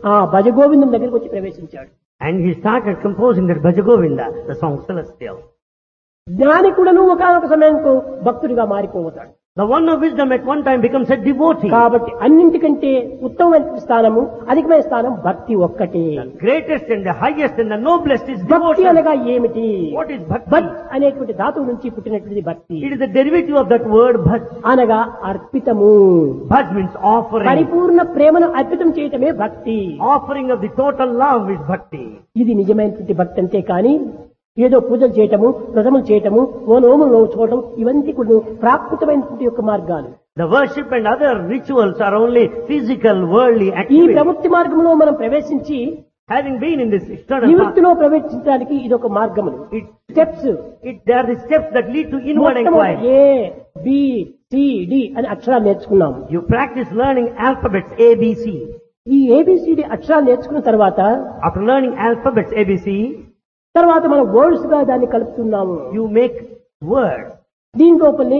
ఆ భజగోవిందం దగ్గరికి వచ్చి ప్రవేశించాడు. And he started composing that Bhajagovinda, the song Celestial. జ్ఞాని కూడాను ఒకనొక సమయంలో భక్తుడిగా మారిపోతాడు. The one of wisdom at one time becomes a devotee. కాబట్టి అన్నింటికంటే ఉత్తమమైన స్థానము, అధికమైన స్థానం భక్తి ఒక్కటే. The greatest and the highest and the noblest is భక్తి devotion. అనగా ఏమిటి? What is భజ్ bhakti? అనేటువంటి ధాతువు నుంచి పుట్టినటువంటిది భక్తి. It is the derivative of that word bhaj. అనగా అర్పితము. Bhaj means offering. పరిపూర్ణ ప్రేమను అర్పితం చేయటమే భక్తి. Offering of the total love is bhakti. ఇది నిజమైనటువంటి భక్తి అంతే కానీ ఏదో పూజలు చేయటము, వ్రతములు చేయటము, ఓ నోములు నోచుకోవటం ఇవన్నీ కూడా ప్రాకృతమైనటువంటి యొక్క మార్గాలు. The worship and other rituals are only physical, worldly ఈ activities. ప్రవృత్తి మార్గంలో మనం ప్రవేశించి Having been in this external path, నివృత్తిలో ప్రవేశించడానికి ఇది ఒక మార్గములు, steps. they are the steps that lead to inward inquiry. A B C D అని అక్షరాలు నేర్చుకున్నాము. You practice learning alphabets A, B, C. ఈ ఏబిసిడి అక్షరాలు నేర్చుకున్న తర్వాత After learning alphabets A, B, C, తర్వాత మనం వర్డ్స్ గా దాన్ని కలుపుతున్నాము. you make words. దీని లోపలనే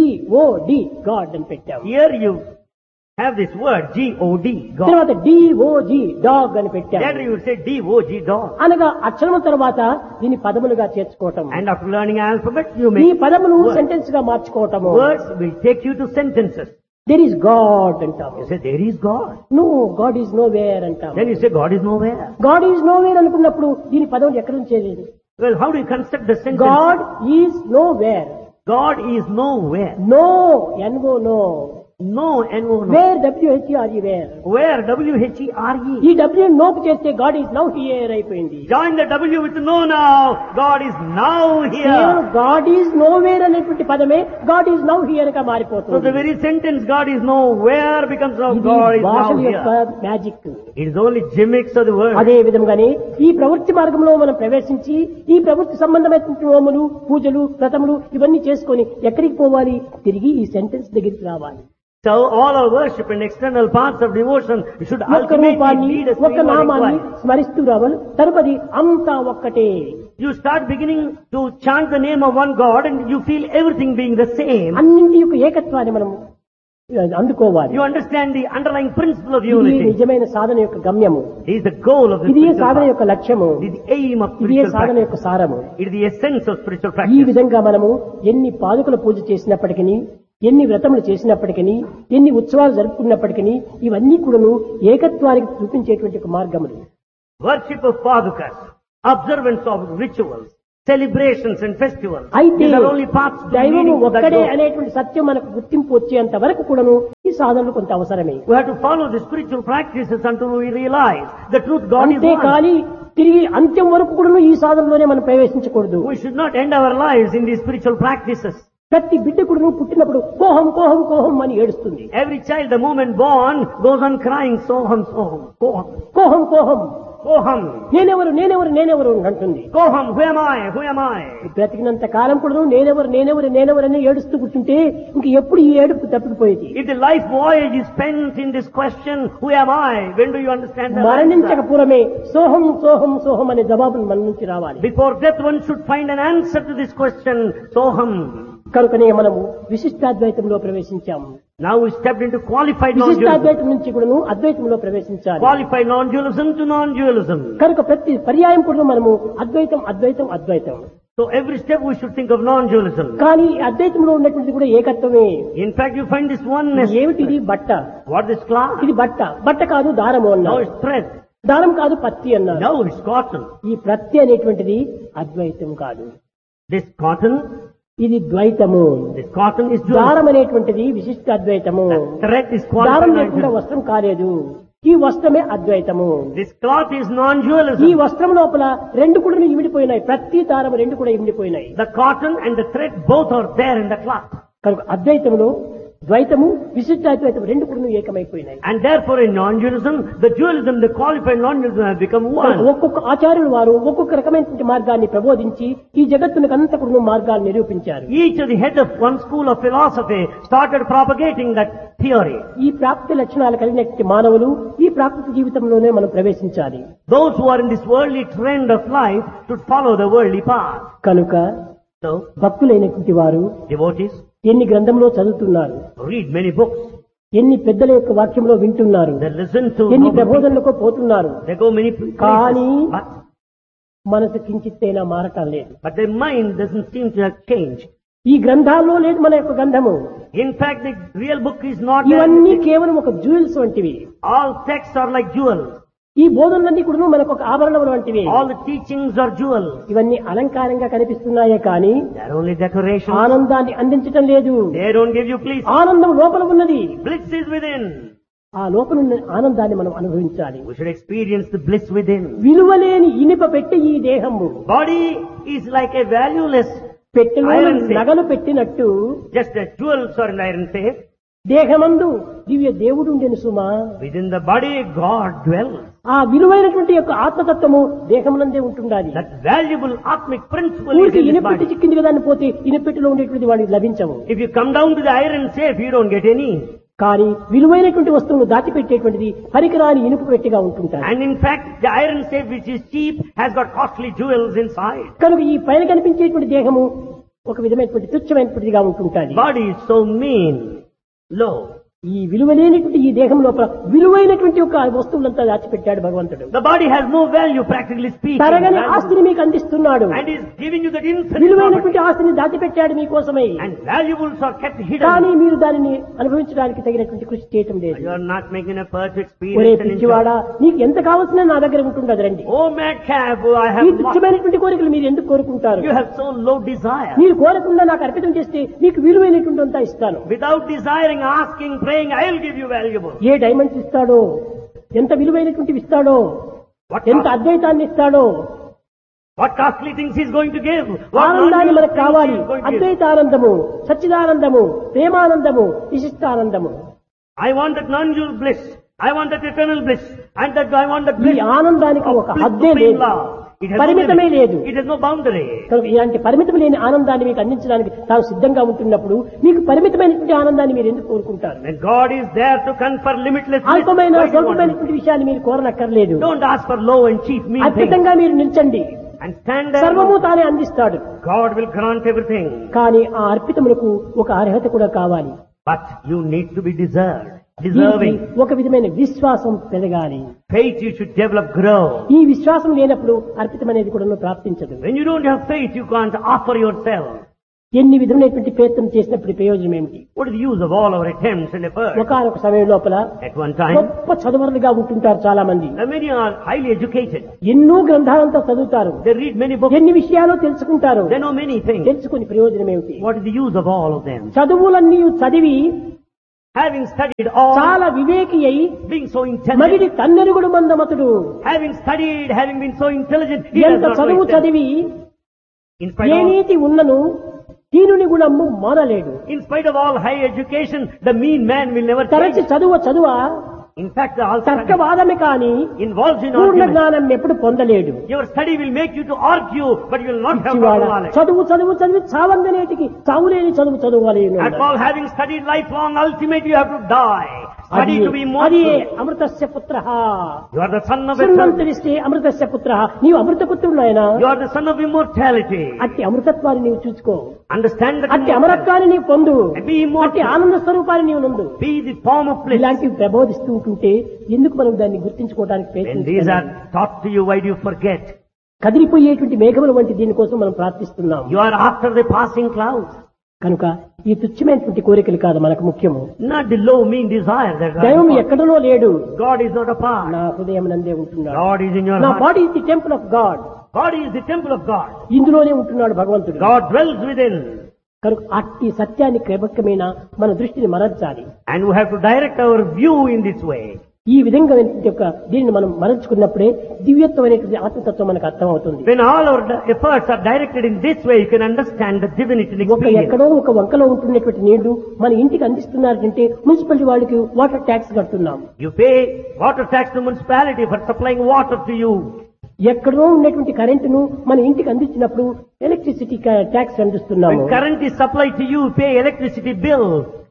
GOD గాడ్ అని పెట్టాము. Here you have this word G-O-D, God. తర్వాత DOG డాగ్ అని పెట్టాము. Later you will say D-O-G, dog. అనగా అక్షరం తర్వాత దీన్ని పదములుగా చేర్చుకోవటం. And after learning alphabet, you ఈ make పదములు words. సెంటెన్స్ గా మార్చుకోవటము. Words will take you to sentences. There is God అంటాము. You say, there is God. No God is know where అంటాము. Then you say, God is nowhere. God is know where అనుకున్నప్పుడు దీని పదములు ఎక్కడ నుంచి? Well, how do you construct the sentence? God is know where. God is nowhere. No NO no. No, N-O, no. Wear WHERE wear. Where? W-H-E-R-E. ఈ W నోకు చేస్తే God is now here అయిపోయింది. Join the W with no now. God is now here. God is know where అనేటువంటి పదమే God is now here గా So the మారిపోతుంది. very sentence God is nowhere becomes now ఇది God is now భాషల యొక్క here. Magic. It is only gimmicks of the word. అదే విధంగానే ఈ ప్రవృత్తి మార్గంలో మనం ప్రవేశించి ఈ ప్రవృత్తి సంబంధమైనటువంటి హోములు, పూజలు, వ్రతములు ఇవన్నీ చేసుకొని ఎక్కడికి పోవాలి? తిరిగి ఈ సెంటెన్స్ దగ్గరికి రావాలి. So all our worship and external parts of devotion should ఒక్క ultimately రూపాన్ని, lead us to ఒక్క inward నామాన్ని inquiry. స్మరిస్తూ రావాలి. తరుపది అంతా ఒక్కటే. You start beginning to chant the name of one God and you feel everything being the same. అన్నింటి యొక్క ఏకత్వాన్ని మనం అందుకోవాలి. You understand the underlying principle of ఇది unity. నిజమైన సాధన యొక్క గమ్యము. It is the goal of the ఇది spiritual సాధన path. యొక్క లక్ష్యము. It is the aim of ఇది spiritual సాధన practice. యొక్క సారము. It is the essence of spiritual ఈ practice. విధంగా మనము ఎన్ని పాదుకల పూజ చేసినప్పటికీ, ఎన్ని వ్రతములు చేసినప్పటికీ, ఎన్ని ఉత్సవాలు జరుపుకున్నప్పటికీ ఇవన్నీ కూడాను ఏకత్వానికి చూపించేటువంటి ఒక మార్గములు. Worship of padukas, observance of rituals, celebrations and festivals. అయితే These are only paths to దైవము leading to that ఒక్కడే goal. అనేటువంటి సత్యం మనకు గుర్తింపు వచ్చేంత వరకు కూడాను ఈ సాధనలు కొంత అవసరమే. We have to follow the spiritual practices until we realize the truth God is అంతే one. కానీ తిరిగి అంత్యం వరకు కూడాను ఈ సాధనలోనే మనం ప్రవేశించకూడదు. We should not end our lives in these spiritual practices. ప్రతి బిడ్డ కూడాను పుట్టినప్పుడు కోహం కోహం కోహం అని ఏడుస్తుంది. Every child, the moment born, goes on crying, soham, soham, koham, కోహం కోహం koham, నేనెవరు నేనెవరు నేనెవరు అంటుంది. koham, who am I, who am I? బ్రతికినంత కాలం కూడా నేనెవరు నేనెవరు నేనెవరు అని ఏడుస్తూ కూర్చుంటే ఇంక ఎప్పుడు ఈ ఏడుపు తప్పిపోయేది. If the life voyage is spent in this question, who am I? When do you understand the మరణించక answer? పూర్వమే సోహం సోహం సోహం అనే జవాబును మన నుంచి రావాలి. Before death, one should find an answer to this question, soham. కనుకనే మనము విశిష్టాద్వైతంలో ప్రవేశించాము. Now we stepped into qualified non-dualism. విశిష్టాద్వైతం నుంచి కూడాను అద్వైతంలో ప్రవేశించాలి. Qualified non-dualism to non-dualism. కనుక ప్రతి పర్యాయం కూడా మనము అద్వైతం అద్వైతం అద్వైతం. So every step we should think of non-dualism. కానీ ఈ అద్వైతంలో ఉన్నటువంటి కూడా ఏకత్వమే. In fact, you find this oneness. ఏమిటి ఇది? బట్ట. What is cloth? ఇది బట్ట. బట్ట కాదు దారము Now అన్నారు. it's thread. దారం కాదు పత్తి అన్నారు. Now it's cotton. ఈ ప్రత్తి అనేటువంటిది అద్వైతం కాదు, This cotton, ఇది ద్వైతము. this cotton is dualism. దారం అనేటువంటిది విశిష్ట అద్వైతము. Thread is దారం qualified లేకుండా non-dualism. వస్త్రం కాలేదు. ఈ వస్త్రమే అద్వైతము. This cloth is ఈ non-dualism. వస్త్రం లోపల రెండు కూడా ఇమిడిపోయినాయి. ప్రతి దారం రెండు కూడా ఇమిడిపోయినాయి. The cotton and the thread both are there in the cloth. కనుక అద్వైతంలో ద్వైతము విశిష్టాద్వైతం రెండు కూడా ఏకమైపోయినాయి. And therefore in non-dualism, the dualism, the qualified non-dualism have become one. ఒక్కొక్క ఆచార్యులు వారు ఒక్కొక్క రకమైనటువంటి మార్గాన్ని ప్రబోధించి ఈ జగత్తునికి అంతా కూడా మార్గాన్ని నిరూపించారు. Each of the head of one school of philosophy started propagating that theory. ఈ ప్రాప్తి లక్షణాలు కలిగినటువంటి మానవులు ఈ ప్రాకృత జీవితంలోనే మనం ప్రవేశించాలి. Those who are in this worldly trend of life should follow the worldly path. కనుక So, భక్తులైనటువంటి వారు devotees ఎన్ని గ్రంథంలో చదువుతున్నారు, read many books. ఎన్ని పెద్దల యొక్క వాక్యంలో వింటున్నారు, They listen to ఎన్ని noble ప్రబోధనలకు పోతున్నారు, people. They go many places, కానీ but మనసు కించిత్తైనా మారటం లేదు. their mind doesn't seem to have changed. ఈ గ్రంథాల్లో లేదు మన యొక్క గంధము. In fact, the real book is not there. ఇవన్నీ కేవలం ఒక జ్యువెల్స్ వంటివి. All texts are like jewels. ఈ బోధనలన్నీ కూడా మనకు ఒక ఆభరణములు వంటివి. All the teachings are jewels. ఇవన్నీ అలంకారంగా కనిపిస్తున్నాయే కానీ They are only decorations. ఆనందాన్ని అందించటం లేదు. They don't give you bliss. ఆనందం లోపల ఉన్నది. Bliss is within. ఆ లోపల ఉన్న ఆనందాన్ని మనం అనుభవించాలి. We should experience the bliss within. విలువలేని ఇనుప పెట్టి ఈ దేహము Body is like a valueless, పెట్టెలో Iron safe. నగలు పెట్టినట్టు just as jewels are in iron safe. దేహమందు దివ్య దేవుడు ఉండెను సుమా. Within the body, God dwells. ఆ విలువైనటువంటి యొక్క ఆత్మతత్వము దేహమునందే ఉంటుండాలి. That valuable atmic principle is ఊరికి in this ఇనుపెట్టి body. చిక్కింది కదా అని పోతే ఇనుపెట్టిలో ఉండేటువంటి వాడికి లభించవు. If you come down to the iron safe, you don't get any. కానీ విలువైనటువంటి వస్తువును దాచిపెట్టేటువంటిది పరికరాని ఇనుపు పెట్టిగా ఉంటుంటారు. And in fact, the iron safe which is cheap has got costly jewels inside. కనుక ఈ పైన కనిపించేటువంటి దేహము ఒక విధమైనటువంటి తుచ్చమైనటువంటిదిగా ఉంటుంటాది. Body is so mean, low. ఈ విలువలేనటువంటి ఈ దేహం లోపల విలువైనటువంటి ఒక వస్తువులంతా దాచిపెట్టాడు భగవంతుడు. The body has no value, practically speaking. తరగని Valuable. ఆస్తిని మీకు అందిస్తున్నాడు. And is giving you that infinite విలువైనటువంటి property. ఆస్తిని దాచిపెట్టాడు మీకోసమై. And valuables are kept కానీ hidden. మీరు దానిని అనుభవించడానికి తగినటువంటి కృషి చేయటం లేదు. You are not making a purge ఒరే experience and enjoy. పిచ్చివాడా, నీకు ఎంత కావాల్సిన నా దగ్గర ఉంటుండదు రండి. Oh madcap, I ఈ have lost. తుచ్చమైనటువంటి కోరికలు మీరు ఎందుకు కోరుకుంటారు? You have so low desire. మీరు కోరకుండా నాకు అర్పితం చేస్తే మీకు విలువైనటువంటి అంతా ఇస్తాను. Without desiring, asking, praying, I will give you valuable. A diamonds ఇస్తాడో, ఎంత విలువైనటువంటివి ఇస్తాడో, What ఎంత అద్వైతాన్ని ఇస్తాడో, costly things he is going to give. What ఆనందాన్ని non-dual మనకు things కావాలి. he is going to give. అద్వైతానందము, సచ్చిదానందము, ప్రేమానందము, విశిష్టానందము. I want that non-dual bliss. I want that eternal bliss. And that I want that ఈ bliss ఆనందానికి of ఒక bliss హద్దే supreme లేదు, love. It has no పరిమితమే limit. లేదు. It has no boundary. కనుక ఇలాంటి పరిమితం లేని ఆనందాన్ని మీకు అందించడానికి తాను సిద్ధంగా ఉంటున్నప్పుడు మీకు పరిమితమైనటువంటి ఆనందాన్ని మీరు ఎందుకు కోరుకుంటారు? And God is there to confer limitless bliss. అల్పమైన Why do you want it? స్వల్పమైనటువంటి విషయాన్ని మీరు కోరనక్కర్లేదు. Don't ask for low and cheap mean things. అద్భుతంగా మీరు నిల్చండి, And stand there. సర్వము తానే అందిస్తాడు. God will grant everything. కానీ ఆ అర్పితములకు ఒక అర్హత కూడా కావాలి. But you need to be deserving. దీనికి ఒక విధమైన విశ్వాసం పెరగాలి. Faith you should develop, grow. ఈ విశ్వాసం లేనప్పుడు అర్పితం అనేది కూడా ప్రాప్తించదు. When you don't have faith, you can't offer yourself. ఎన్ని విధమైనటువంటి ప్రయత్నం చేసినప్పుడు ప్రయోజనం ఏమిటి? What is the use of all our attempts and efforts? ఒకనొక సమయం లోపల At one time, గొప్ప చదువరులుగా ఉంటుంటారు చాలా మంది. many are highly educated. ఎన్నో గ్రంథాలంతా చదువుతారు, They read many books. ఎన్ని విషయాలు తెలుసుకుంటారు. They know many things. తెలుసుకుని ప్రయోజనం ఏమిటి? What is the use of all of them? చదువులన్నీ చదివి Having studied all, చాలా వివేకి అయి being so intelligent, మగిడి తన్నెరుగుడు మందమతుడు. having studied, having been so intelligent, he does ఎంత not know చదువు himself. చదివి In spite ఏ of, నీతి ఉన్నను దీనుని గుణము మానలేడు. in spite of all high education, the mean man will never తరచి change. చదువా In fact, the all study తర్కవాదమే కాని involves in Purna argument. జ్ఞానం ఎప్పుడు పొందలేడు. Your study will make you to argue, but you will not have పిచ్చివాడ, proper knowledge. చదువు చదువు చదివి చావందనేటికి చావులేని చదువు చదవాలి. At all, having studied lifelong, ultimately you have to die. Study to be అది immortal. అమృతస్య పుత్రః. You are the son of eternity. సున్నంతరిస్తే అమృతస్య పుత్రః. నీవు అమృత పుత్రుడు ఆయన. You are the son of immortality. అట్టి అమృతత్వాన్ని నీవు చూసుకో, Understand that అట్టి immortality. అమరత్వాన్ని నీవు పొందు, Be immortal. అట్టి ఆనంద స్వరూపాన్ని నీవు నందు. Be the form of bliss. ఇలాంటివి ప్రబోధిస్తూ ఉంటుంటే ఎందుకు మనం దాన్ని గుర్తించుకోవడానికి When these ప్రయత్నిస్తున్నాం? are taught to you, why do you forget? కదిలిపోయేటువంటి మేఘముల వంటి దీనికోసం మనం ప్రార్థిస్తున్నాం. You are after the passing clouds. కనుక ఈ తుచ్చమైనటువంటి కోరికలు కాదు మనకు ముఖ్యము. Not the low, mean desire that దైవం God, ఎక్కడనో లేడు, God is not apart. నా హృదయం నందే ఉంటున్నాడు. God is in your నా heart. Body is the temple of God. Body is the temple of God. ఇందులోనే ఉంటున్నాడు భగవంతుడు. God dwells within. కనుక అట్టి సత్యాన్ని క్రమక్రమేణా మన దృష్టిని మరల్చాలి. And we have to direct our view in this way. ఈ విధంగా దీనిని మనం మరల్చుకున్నప్పుడే దివ్యత్వమైనటువంటి ఆత్మతత్వం మనకు అర్థమవుతుంది. When all our efforts are directed in this way, you can understand the divinity ఒక experience. ఎక్కడో ఒక వంకలో ఉంటున్నటువంటి నీళ్లు మన ఇంటికి అందిస్తున్నారంటే మున్సిపాలిటీ వాళ్ళకి వాటర్ ట్యాక్స్ కడుతున్నాం. You pay water tax to municipality for supplying water to you. ఎక్కడో ఉన్నటువంటి కరెంటును మన ఇంటికి అందించినప్పుడు ఎలక్ట్రిసిటీ ట్యాక్స్ అందిస్తున్నాము. When current is supplied to you, pay electricity bill.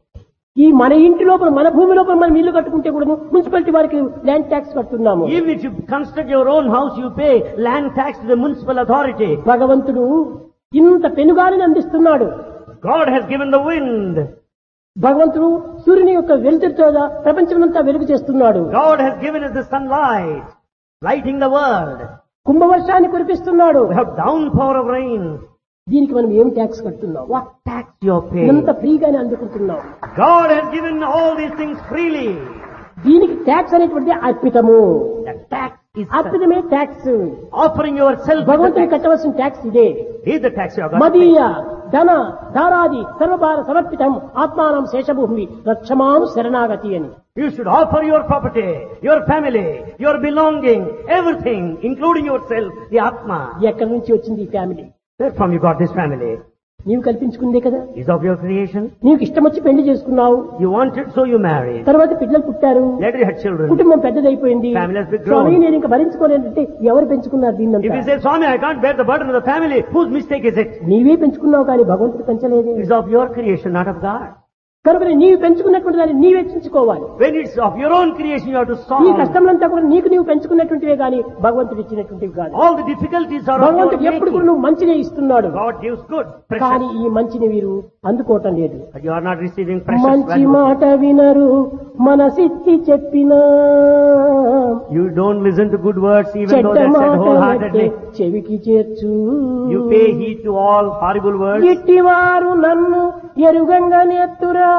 ఈ మన ఇంటి లోపల మన భూమి లోపల మనం ఇల్లు కట్టుకుంటే కూడా మున్సిపాలిటీ వారికి land tax కడుతున్నాము. Even if you construct your own house, you pay land tax to the municipal authority. భగవంతుడు ఇంత పెనుగాలిని అందిస్తున్నాడు. God has given the wind. భగవంతుడు సూర్యుని యొక్క వెలుతురుతో ప్రపంచమంతా వెలుగు చేస్తున్నాడు. God has given us the sunlight, lighting the world. కుంభవర్షాన్ని కురిపిస్తున్నాడు. We have downpour of rain. దీనికి మనం ఏం ట్యాక్స్ కడుతున్నాం? What tax you are paying? ఎంత ఫ్రీగానే అందుకుంటున్నాం. God has given all these things freely. దీనికి ట్యాక్స్ అనేటువంటిది అర్పితము. The tax is అర్పితమే tax. offering yourself. భగవంతుని కట్టవలసిన ట్యాక్స్ ఇదే. Is the tax you have got to మదీయ ధన ధారాది సర్వభార సమర్పితం ఆత్మానం శేషభూమి రక్షమాం శరణాగతి అని. You should offer your property, your family, your belonging, everything, including yourself, the Atma. ఎక్కడి నుంచి వచ్చింది ఈ family? Where from you got this family? నీవు కల్పించుకుందే కదా. Is of your creation. నీకు ఇష్టం వచ్చి పెళ్లి చేసుకున్నావు. You wanted, so you married. తర్వాత పిల్లలు పుట్టారు. Later you had children. కుటుంబం పెద్దదైపోయింది. Family has been grown. స్వామి నేను ఇంకా భరించుకోలేనంటే ఎవరు పెంచుకున్నారు If you దీన్నంతా? say, Swami, I can't bear the burden of the family, whose mistake is it? నీవే పెంచుకున్నావు కానీ భగవంతుడు పెంచలేదు. It is of your creation, not of God. కనుక నీవు పెంచుకున్నటువంటి దాన్ని నీవే చించుకోవాలి. When it's of your own creation, you have to ఈ solve. కష్టంలంతా కూడా నీవు పెంచుకున్నటువంటివే కానీ భగవంతుడు ఇచ్చినటువంటివి కాదు. All the difficulties are of your భగవంతుడు ఎప్పుడు కూడా making. నువ్వు మంచినే ఇస్తున్నాడు. God gives good, కానీ precious. ఈ మంచిని వీరు అందుకోవటం లేదు. But you are not receiving precious మంచి value. మాట వినరు మనసిచ్చి చెప్పినా, You don't listen to good words even though చెడ్డ they're said మాట wholeheartedly. చెవికి చేర్చు. You pay heed to all horrible words. ఇట్టివారు నన్ను ఎరుగంగా నెత్తురా.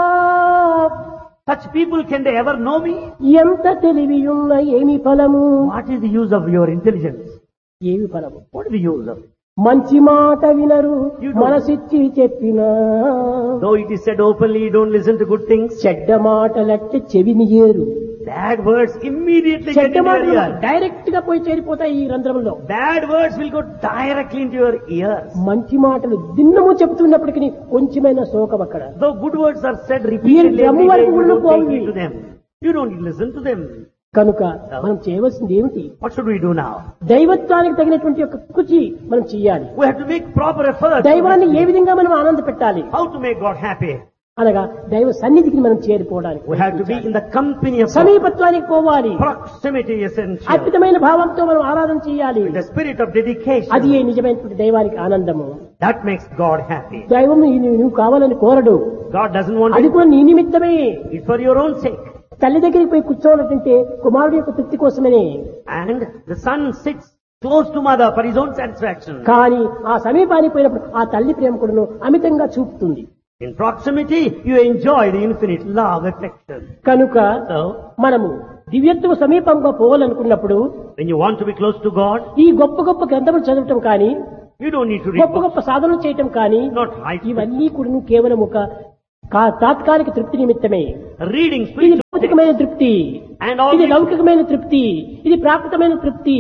Such people, can they ever know me? ఎంత తెలివి ఉన్న ఏమి ఫలము? What is the use of your intelligence? ఏమి ఫలము? What is the use of it? మంచి మాట వినరు You don't. మనసిచ్చి చెప్పినా, Though it is said openly, you don't listen to good things. చెడ్డ మాటలట్టే చెవిని ఏరు. Bad words immediately get చెడ్డ into your మాటలు ear. డైరెక్ట్ గా పోయి చేరిపోతాయి ఈ రంధ్రంలో. Bad words will go directly into your ears. మంచి మాటలు దిన్నము చెప్తున్నప్పటికీ కొంచెమైనా శోకం అక్కడ. Though good words are said repeatedly, Brahma every day, వరకు you కూడా don't take పోయి. heed to them. You don't listen to them. కనుక మనం చేయవలసింది ఏమిటి? What should we do now? దైవత్వానికి తగినటువంటి యొక్క కృషి మనం చెయ్యాలి. We have to make proper effort. దైవాన్ని ఏ విధంగా మనం ఆనంద పెట్టాలి How to make God happy? అనగా దైవ సన్నిధికి మనం చేరిపోవడానికి We have to be in the company of God. సమీపత్వానికి పోవాలి. Proximity is essential. అద్భుతమైన భావంతో మనం ఆరాధన చేయాలి. With the spirit of dedication. అది ఏ నిజమైనటువంటి దైవానికి ఆనందము. That makes God happy. దైవం నువ్వు కావాలని కోరడు. God doesn't want అది it. కూడా నీ నిమిత్తమే. It's for your own sake. తల్లి దగ్గరికి పోయి కూర్చోవాలంటే కుమారుడు యొక్క తృప్తి కోసమనే. And the son sits close to mother for his own satisfaction. కానీ ఆ సమీపానికి పోయినప్పుడు ఆ తల్లి ప్రేమ కూడా అమితంగా చూపుతుంది. In proximity, you enjoy the infinite love, affection. కనుక So, మనము దివ్యత్వ సమీపంగా పోవాలనుకున్నప్పుడు when you want to be close to God, ఈ గొప్ప గొప్ప గ్రంథములు చదవటం కానీ, you don't need to read గొప్ప books. గొప్ప సాధనలు చేయటం కానీ, Not right. ఇవన్నీ కూడా కేవలం ఒక తాత్కాలిక తృప్తి నిమిత్తమే. Reading ఇది spiritual things. భౌతికమైన తృప్తి, And all ఇది these లౌకికమైన తృప్తి, ఇది ప్రాకృతమైన తృప్తి.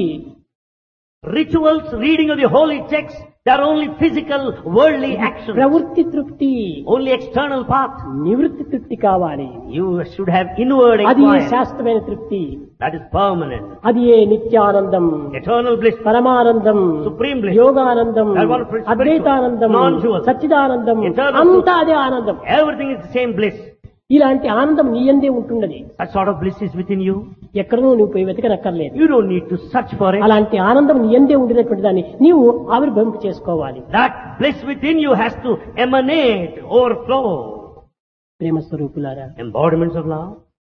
rituals, reading of the holy texts, they are only physical, worldly actions. ప్రవృత్తి తృప్తి, Only external path. నివృత్తి తృప్తి కావాలి. You should have inward అది ఏ inquiry. శాశ్వతమైన తృప్తి, That is permanent. అది ఏ నిత్యానందం, Eternal bliss. పరమానందం, Supreme bliss. Yoganandam, That one spiritual, అద్వైతానందం, non-dual, సచ్చిదానందం, eternal అంతా అదే ఆనందం. Everything is the same bliss. ఇలాంటి ఆనందం నీ యందే ఉంటున్నది. That sort of bliss is within you. ఎక్కడనో నువ్వు పోయి వెతకనక్కర్లేదు. You don't need to search for it. అలాంటి ఆనందం నీ యందే ఉండినటువంటి దాన్ని నీవు ఆవిర్భవింప చేసుకోవాలి. That bliss within you has to emanate, overflow. ప్రేమ స్వరూపులారా, Embodiments of love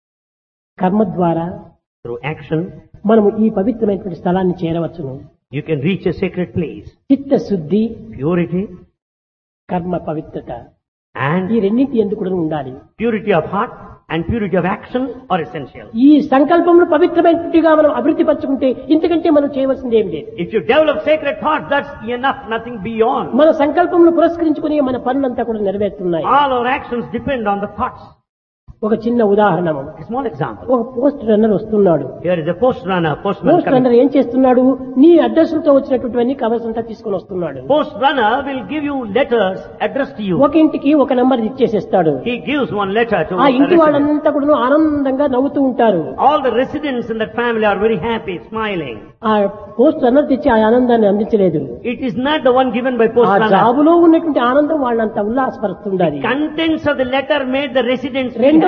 కర్మ ద్వారా through action. మనము ఈ పవిత్రమైనటువంటి స్థలాన్ని చేరవచ్చును. You can reach a sacred place. చిత్త శుద్ధి, Purity కర్మ పవిత్రత, and ఈ రెండింటి ఎందుకు కూడా ఉండాలి. purity of heart and purity of action are essential. ఈ సంకల్పమును పవిత్రమైనట్టుగా మనం అభివృద్ధి పరచుకుంటే ఇంతకంటే మనం చేయవలసింది ఏం లేదు. If you develop sacred thoughts, that's enough, nothing beyond. మన సంకల్పమును పురస్కరించుకుని మన పనులంతా కూడా నెరవేరుతున్నాయి. All our actions depend on the thoughts. ఒక చిన్న ఉదాహరణ, A small example. ఒక పోస్ట్ రన్నర్ వస్తున్నాడు. Here is a post runner, postman post coming. Runner ఏం చేస్తున్నాడు? నీ అడ్రస్లతో వచ్చినటువంటి కవర్స్ అంతా తీసుకొని వస్తున్నాడు. Post runner will give you letters addressed to you. ఒక ఇంటికి ఒక number ఇచ్చేసేస్తాడు. He gives one letter to ఆ a ఇంటి resident. వాళ్ళంతా కూడా ఆనందంగా నవ్వుతూ ఉంటారు. All the residents in that family are very happy, smiling. ఆ పోస్ట్ రన్నర్ తెచ్చి ఆ ఆనందాన్ని అందించలేదు. It is not the one given by ఆ post runner. జాబులో ఉన్నటువంటి ఆనందం వాళ్ళంతా ఉల్లాసపరుస్తుండాలి. Contents of the letter made the residents feel రెండవ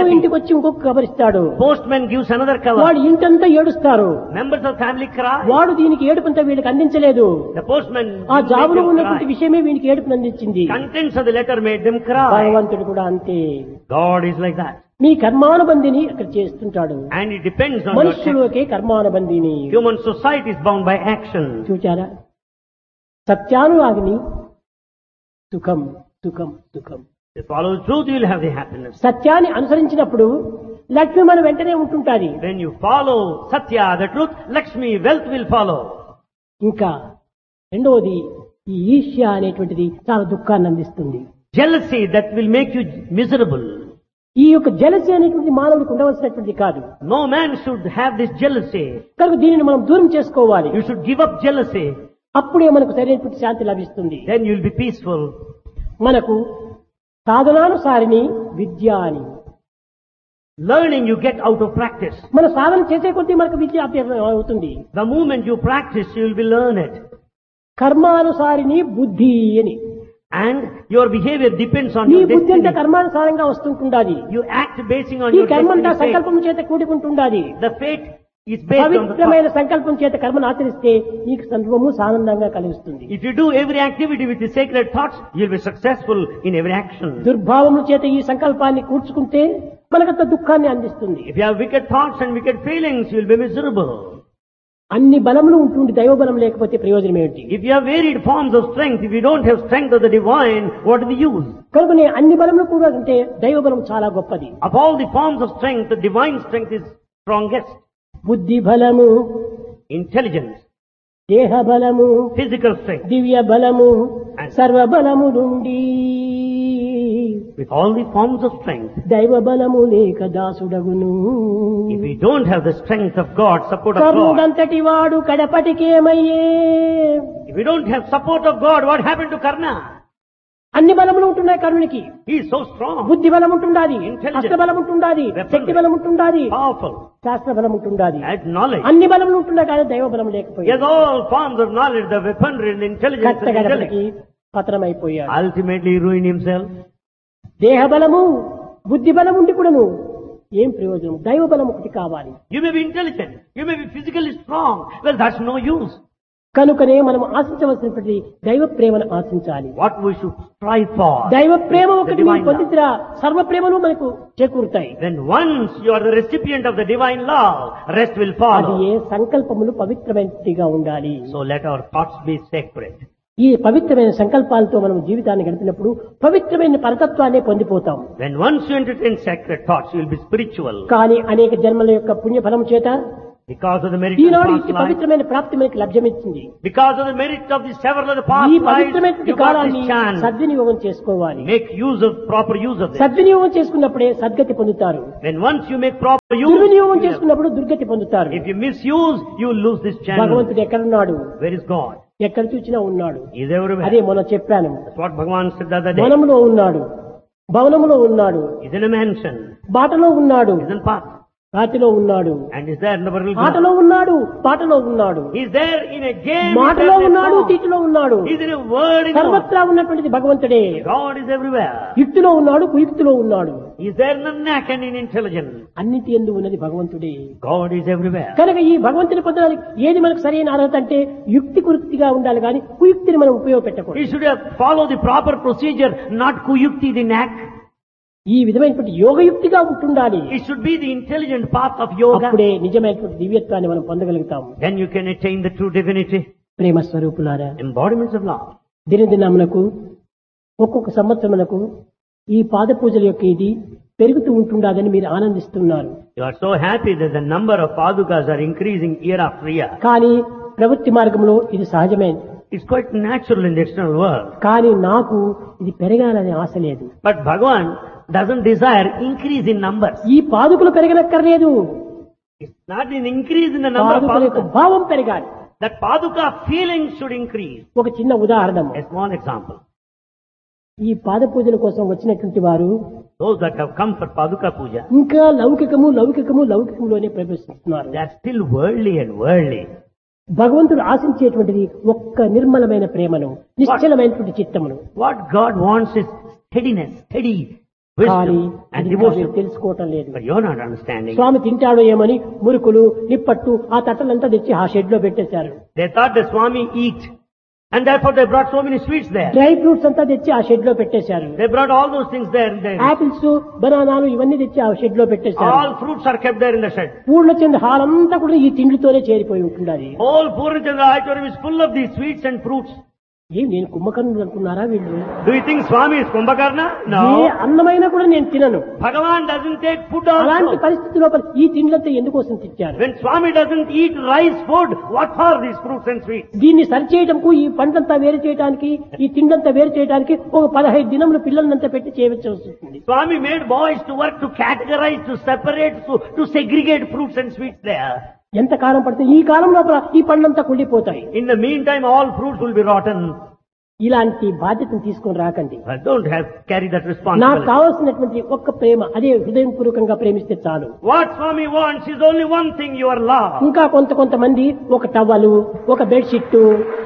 happy. ఇంటికి వచ్చి ఇంకొక కవర్ ఇస్తాడు. Postman gives another cover. వాడు ఇంటంతా ఏడుస్తారు. Members of family cry. వాడు దీనికి ఏడుపంతా వీళ్ళకి అందించలేదు. The postman ఆ made జాబులో them ఉన్నటువంటి cry. విషయమే వీనికి ఏడుపుని అందించింది. Contents of the letter made them cry. భగవంతుడు కూడా అంతే. God is like that. మీ కర్మానుబంధిని అక్కడ చేస్తుంటాడు. And it depends on your మనుషులకే కర్మానుబంధిని. human society is bound by action. చూచారా? సత్యానురాగిని సుఖం సుఖం సుఖం. If you follow truth, you will have the happiness. సత్యాన్ని అనుసరించినప్పుడు లక్ష్మి మన వెంటనే ఉంటుంటాది. When you follow Satya, the truth, Lakshmi, wealth will follow. ఇంకా రెండవది ఈ ఈర్ష్య అనేటువంటిది చాలా దుఃఖాన్ని అందిస్తుంది. Jealousy, that will make you miserable. ఈ యొక్క జలసి అనేటువంటి మానవుడికి ఉండవలసినటువంటి కాదు. No man should have this jealousy. కనుక దీనిని మనం దూరం చేసుకోవాలి. You should give up jealousy. అప్పుడే మనకు సరైనటువంటి శాంతి లభిస్తుంది. Then you will be peaceful. మనకు సాధనానుసారిని విద్య అని. Learning you get out of practice. మన సాధన చేసే కొద్దీ మనకు విద్య అభ్యాసం అవుతుంది. The moment you practice, you will be learned. కర్మానుసారిని బుద్ధి అని. And your behavior depends on నీ your బుద్ధి అంతా destiny. కర్మానుసారంగా వస్తుంటుండాలి. You act basing on ఈ your కర్మంతా destiny. సంకల్పం చేత కూడుకుంటుండాలి. The fate is based on the పవిత్రమైన thought. సంకల్పం చేత కర్మను ఆచరిస్తే నీకు సర్వము ఆనందంగా కలిగిస్తుంది. If you do every activity with the sacred thoughts, you will be successful in every action. దుర్భావముల చేత ఈ సంకల్పాన్ని కూర్చుకుంటే మనకంత దుఃఖాన్ని అందిస్తుంది. If you have wicked thoughts and wicked feelings, you will be miserable. అన్ని బలములు ఉంటుంది, దైవ బలం లేకపోతే ప్రయోజనం ఏమిటి? If you have varied forms of strength, if you don't have strength of the divine, what is the use? కనుకనే అన్ని బలములు కూడా అంటే దైవ బలం చాలా గొప్పది. Of all the forms of strength, the divine strength is strongest. బుద్ధి బలము, Intelligence, దేహ బలము, physical strength, దివ్య బలము, సర్వ బలము నుండి with all the forms of strength. దైవ బలము లేక దాసుడగును. If we don't have the strength of God, support of God, కర్ణుడంతటి వాడు కడపటికేమయ్యే. if we don't have support of God, what happened to Karna? అన్ని బలములు ఉంటున్నాయి కర్ణునికి. He is so strong, బుద్ధి బలం ఉంటుండాది, Intelligent. హస్త బలం ఉంటుండాది, Weaponry. శక్తి బలం ఉంటుండాది, powerful, శాస్త్ర బలం ఉంటుండాది. has knowledge. అన్ని బలములు ఉంటున్నాయి కానీ దైవ బలం He లేకపోయింది. has all forms of knowledge, the weaponry, the intelligence, and the కట్టగడపటికి intellect. పతనమైపోయాడు. Ultimately he ruined himself. దేహ బలము, బుద్ధి బలం ఉండి కూడాను ఏం ప్రయోజనం? దైవ బలం ఒకటి కావాలి. You may be intelligent, you may be physically strong. Well, that's no use. కనుకనే మనం ఆశించవలసినటువంటి దైవ ప్రేమను ఆశించాలి. What we should strive for. దైవ ప్రేమ The ఒకటి divine మీరు పొందితేరా సర్వ ప్రేమలు మనకు చేకూరుతాయి. Then once you are the recipient of the divine love, rest will అది follow. ఏ సంకల్పములు పవిత్రమైనదిగా ఉండాలి. So let our thoughts be sacred. ఈ పవిత్రమైన సంకల్పాలతో మనం జీవితాన్ని గడిపినప్పుడు పవిత్రమైన పరతత్వాన్ని పొందిపోతాం. When once you entertain sacred thoughts, you will be spiritual. కానీ అనేక జన్మల యొక్క పుణ్యఫలం చేత Because of the merit of Eenadu past ఇట్టి life, పవిత్రమైన ప్రాప్తి మనకి లభ్యమిచ్చింది. because of the merit of the several of the past ఈ lives, పవిత్రమైన you got కాలాన్ని this chance. సద్వినియోగం చేసుకోవాలి. Make use of, proper use of this. సద్వినియోగం చేసుకున్నప్పుడే సద్గతి పొందుతారు. When once you make proper use, దుర్వినియోగం చేసుకున్నప్పుడు దుర్గతి పొందుతారు. if you misuse, you will lose this chance. భగవంతుడు ఎక్కడున్నాడు? Where is God? ఎక్కడ చూసినా ఉన్నాడు. He is everywhere. అదే మనం చెప్పాను. That's what Bhagavan said the other day. వనములో ఉన్నాడు, భవనములో ఉన్నాడు, He is in a mansion, బాటలో ఉన్నాడు, he is in path, రాతిలో ఉన్నాడు, and is there in the burial ఆటలో ground. ఉన్నాడు, పాటలో ఉన్నాడు, He is there in a game, he is మాటలో there in a ఉన్నాడు, song. తీటిలో ఉన్నాడు. He is in a word, in a word. సర్వత్రా ఉన్నటువంటిది భగవంతుడే. God is everywhere. యుక్తిలో ఉన్నాడు, కుయుక్తిలో ఉన్నాడు. He is there in the knack and in intelligence. అన్నిటి యందు ఉన్నది భగవంతుడే. God is everywhere. కనుక ఈ భగవంతుని పొందడానికి ఏది మనకు సరైన అర్హత అంటే యుక్తి కుయుక్తిగా ఉండాలి కానీ కుయుక్తిని మనం ఉపయోగపెట్టకూడదు. He should have followed the proper procedure, not kuyukti, the knack. ఈ విధమైనటువంటి యోగయుక్తిగా ఉంటుండాలి. It should be the intelligent path of yoga. అప్పుడే నిజమైనటువంటి దివ్యత్వాన్ని మనం పొందగలుగుతాము. Then you can attain the true divinity. ప్రేమ స్వరూపులారా, Embodiments of love. దినదినమునకు ఒక్కొక్క సంవత్సరమునకు ఈ పాద పూజల యొక్క ఇది పెరుగుతూ ఉంటుండదని మీరు ఆనందిస్తున్నారు. You are so happy that the number of padukas are increasing year after year. కానీ ప్రవృత్తి మార్గంలో ఇది సహజమే. It's quite natural in the external world. కానీ నాకు ఇది పెరగాలనే ఆశ లేదు. But Bhagavan doesn't desire increase in numbers. ఈ పాదుకులు పెరగనక్కర్లేదు. It's not an increase in the number of పాదుకుల యొక్క padukas. భావం పెరగాలి. That paduka feeling should increase. ఒక చిన్న ఉదాహరణ, A small example. ఈ పాద పూజల కోసం వచ్చినటువంటి వారు Those that have come for paduka puja, ఇంకా లౌకికములోనే ప్రవేశిస్తున్నారు. they are still worldly and worldly. భగవంతుడు ఆశించేటువంటిది ఒక్క నిర్మలమైన ప్రేమను, నిశ్చలమైనటువంటి చిత్తమును. What God wants is steadiness, steady కానీ wisdom and అది devotion. తెలుసుకోవటం లేదు. But you're not understanding. స్వామి తింటాడో ఏమని మురుకులు నిప్పట్టు ఆ తట్టలంతా తెచ్చి ఆ షెడ్ లో పెట్టేశారు. They thought the Swami eat. And therefore they brought so many sweets there. Dry fruits అంతా తెచ్చి ఆ షెడ్ లో పెట్టేశారు. They brought all those things there. Apples బనానాలు ఇవన్నీ తెచ్చి ఆ షెడ్ లో పెట్టేశారు. All fruits are kept there in the shed. Purnachandra hall అంతా కూడా ఈ తిండితోనే చేరిపోయి ఉంటున్నది. Whole Purnachandra auditorium is full of these sweets and fruits. ఏం నేను కుంభకర్ణుడు అనుకున్నారా వీళ్ళు? Do you think Swami is Kumbhakarna? A No. అన్నమైనా కూడా నేను తినను. Bhagavan doesn't take food అలాంటి also. పరిస్థితి లోపల ఈ తిండ్లంతా ఎందుకోసం తెచ్చారు? When Swami doesn't eat rice food, what for these fruits and sweets? దీన్ని సరిచేయడంకు ఈ పంటంతా వేరు చేయడానికి ఈ తిండంతా వేరు చేయడానికి ఒక 15 దినములు పిల్లలంతా పెట్టి చేయవలసి వస్తుంది. Swami made boys to work to categorize, to separate, to segregate fruits and sweets there. ఎంత కాలం పడుతుంది? ఈ కాలం లోపల ఈ పండ్లంతా కుళ్ళిపోతాయి. In the meantime, all fruits will be rotten. ఇలాంటి బాధ్యతను తీసుకొని రాకండి. Don't have carry that నాకు responsibility. కావాల్సినటువంటి ఒక్క ప్రేమ, అదే హృదయపూర్వకంగా ప్రేమిస్తే చాలు. What Swami wants is only one thing, your love. ఇంకా కొంతమంది ఒక టవలు, ఒక bedsheet,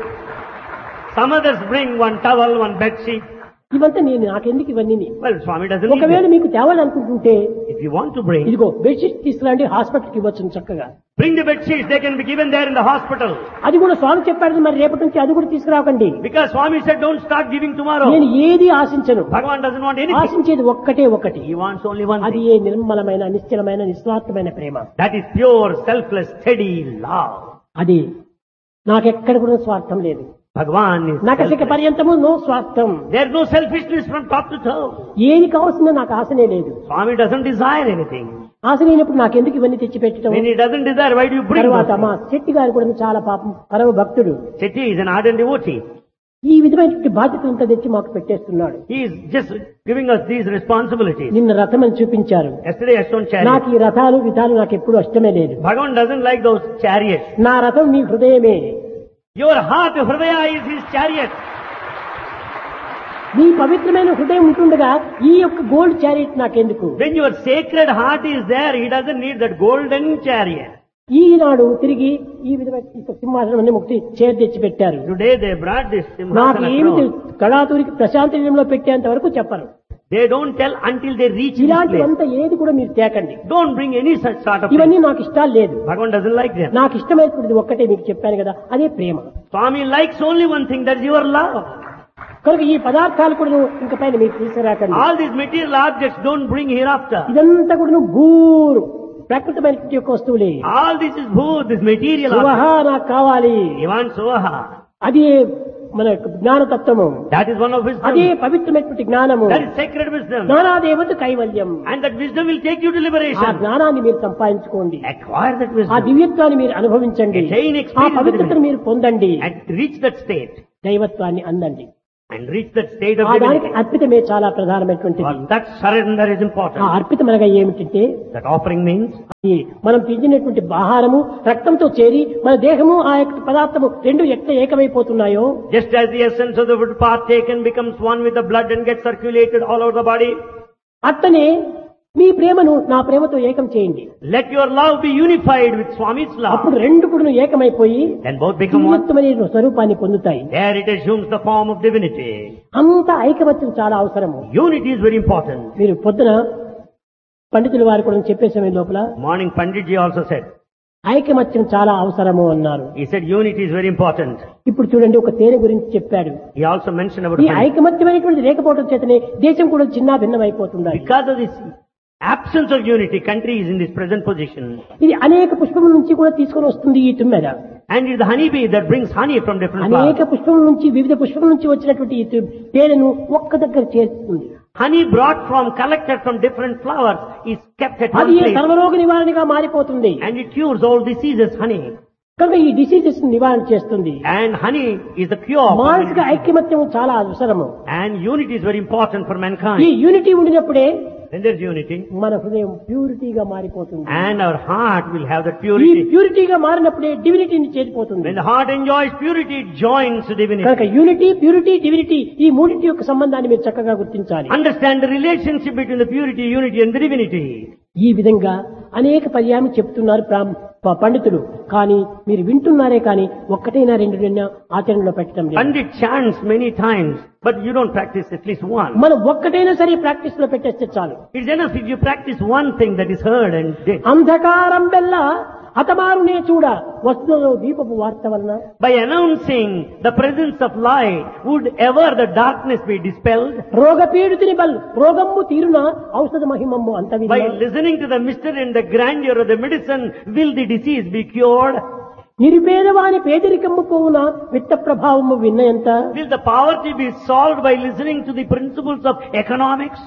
Some others bring one towel, one bed sheet. ఇవంతా నేను నాకెందుకు ఇవన్నీ? Well, Swami doesn't need ఒకవేళ it. మీకు తేవాలనుకుంటుంటే If you want to bring, ఇదిగో బెడ్షీట్ తీసుకురండి, హాస్పిటల్కి ఇవ్వచ్చు చక్కగా. bring the bed sheets. They can be given there in the hospital. అది కూడా స్వామి చెప్పాడు, మరి రేపటి నుంచి అది కూడా తీసుకురాకండి. Because Swami said, don't start giving tomorrow. నేను ఏది ఆశించను. Bhagavan doesn't want anything. ఆశించేది ఒక్కటే ఒకటి. He wants only one అది thing. ఏ నిర్మలమైన నిశ్చలమైన నిస్వార్థమైన ప్రేమ. That is pure, selfless, steady love. అది నాకెక్కడ కూడా స్వార్థం లేదు. Bhagavan is నకసిక selfless. పర్యంతము నో స్వార్థం. There's no selfishness from top to toe. ఏది కావాల్సిందో నాకు ఆశనే లేదు. Swami doesn't desire anything. ఆశ లేనప్పుడు నాకెందుకు ఇవన్నీ తెచ్చి పెట్టడం? When he doesn't desire, why do you bring తర్వాత those మా things? శెట్టి గారు కూడా చాలా పాపం పరమ భక్తుడు. Chetty is an ardent devotee. ఈ విధమైనటువంటి బాధ్యతలంతా తెచ్చి మాకు పెట్టేస్తున్నాడు. He is just giving us these responsibilities. నిన్న రథం అని చూపించారు. Yesterday I shown నాకు chariot. ఈ రథాలు విధాలు నాకు ఎప్పుడు ఇష్టమే లేదు. Bhagavan doesn't like those chariots. నా రథం నీ హృదయమే. Your heart, Hridaya, is his chariot. నీ పవిత్రమైన హృదయం ఉంటుండగా ఈ యొక్క గోల్డ్ చారియట్ నాకెందుకు? When your sacred heart is there, he doesn't need that golden chariot. ఈనాడు తిరిగి ఈ విధమైన సింహాసనం అన్ని ముక్తి చేరు తెచ్చి పెట్టారు. Today they brought this నాకు Simhasana ఏమి throne. కళాతూరికి ప్రశాంతంలో పెట్టేంత వరకు చెప్పరు. They don't tell until they reach this place. ఇలాంటివంతా ఏది కూడా మీరు తేకండి. Don't bring any such sort of ఇవన్నీ thing. నాకు ఇష్టాలు లేదు. Bhagavan doesn't like them. నాకు ఇష్టమైనటువంటిది ఒక్కటే మీకు చెప్పాను కదా, అదే ప్రేమ. Swami likes only one thing, that's your love. కనుక ఈ పదార్థాలు కూడా ఇంక పైన మీరు తీసుకురాకండి. All these material objects don't bring hereafter. ఇదంతా కూడా భూరు ప్రాకృతమైనటువంటి యొక్క వస్తువులే. All this is bhood, this material సువహ object. నాకు కావాలి. He wants Soha. అది మన యొక్క జ్ఞానతత్వము. That is one of అదే wisdom. పవిత్రమైనటువంటి జ్ఞానము. That is sacred wisdom. జ్ఞానాదేవత కైవల్యం. And that wisdom will take you to ఆ liberation. జ్ఞానాన్ని మీరు సంపాదించుకోండి. Acquire that ఆ wisdom. దివ్యత్వాన్ని మీరు అనుభవించండి. Attain ఆ experience పవిత్రతను మీరు పొందండి. and reach that state. దైవత్వాన్ని అందండి. And reach that state of ఆ దానికి divinity. అర్పితమే చాలా ప్రధానమైనటువంటిది. For that surrender is ఆ important. అర్పితమనగా ఏమిటంటే That offering means ఈ మనం తిండినటువంటి ఆహారము రక్తంతో చేరి మన దేహము ఆ యొక్క పదార్థము రెండు ఎట్లా ఏకమైపోతున్నాయో, just as the essence of the food partaken becomes one with the blood and gets circulated all over the body, అట్లనే మీ ప్రేమను నా ప్రేమతో ఏకం చేయండి. let your love be unified with Swami's అప్పుడు love. రెండు కూడా ఏకమైపోయి Then both become one. దివ్యత్వమైన స్వరూపాన్ని పొందుతాయి. There it assumes the form of divinity. అంత ఐకమత్యం చాలా అవసరము. Unity is very important. మీరు పొద్దున పండితుల వారు కూడా చెప్పే సమయం లోపల Morning Panditji also said. ఐకమత్యం చాలా అవసరము అన్నారు. He said unity is very important. ఇప్పుడు చూడండి, ఒక తేనె గురించి చెప్పాడు. He also mentioned about ఈ honey. ఐకమత్యమైనటువంటి లేకపోవడం చేతనే దేశం కూడా చిన్న భిన్నమైపోతుంది. Because of this absence of unity, country is in this present position. ఇది అనేక పుష్పముల నుంచి కూడా తీసుకొని వస్తుంది ఈ తుమ్మెద. And it is the honeybee that brings honey from different అనేక flowers. పుష్పముల నుంచి వివిధ పుష్పముల నుంచి వచ్చినటువంటి ఈ తేనెను ఒక్క దగ్గర చేరుతుంది. Honey brought from, collected from different flowers is kept at one అది place. సర్వరోగ నివారణగా మారిపోతుంది. And it cures all diseases, honey. కనుక ఈ డిసీజెస్ నివారణ చేస్తుంది. And honey is the cure. for మానసిక many diseases. ఐక్యమత్యం చాలా అవసరము. And unity is very important for ఈ mankind. యూనిటీ ఉండినప్పుడే When there is unity, మన హృదయం ప్యూరిటీగా మారిపోతుంది. and our heart will have that ఈ purity. ప్యూరిటీగా మారినప్పుడే డివినిటీని చేరిపోతుంది. When the heart enjoys purity, it joins divinity. కనుక యూనిటీ, ప్యూరిటీ, డివినిటీ ఈ మూడింటి యొక్క సంబంధాన్ని మీరు చక్కగా గుర్తించాలి. Understand the relationship between the purity, unity and the divinity. ఈ విధంగా అనేక పర్యాయం చెప్తున్నారు పండితులు. కానీ మీరు వింటున్నారే కానీ ఒక్కటైనా రెండైనా ఆచరణలో పెట్టడం లేదు. Pandit chants many times, but you don't practice at least one. మనం ఒక్కటైనా సరే ప్రాక్టీస్ లో పెట్టేస్తే చాలు. It's enough if you practice one thing that is heard and did. అంధకారం బెల్ల హతమారునే చూడ వస్తువులో దీపపు వార్త వలన. By announcing the presence of light, would ever the darkness be dispelled? రోగ పీడితుని బల్ రోగమ్ము తీరున ఔషధ మహిమమ్ము అంతవి. By listening to the mystery and the grandeur of the medicine, will the disease be cured? నిరుపేదవాని పేదరికమ్ము పోవున విత్త ప్రభావము విన్నయంత. Will the poverty be solved by listening to the principles of economics?